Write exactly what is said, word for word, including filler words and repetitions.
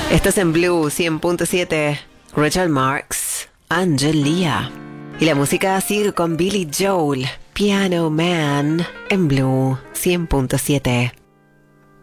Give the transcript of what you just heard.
Estás en Blue cien punto siete. Richard Marx, Angelia. Y la música sigue con Billy Joel, Piano Man, en Blue cien punto siete.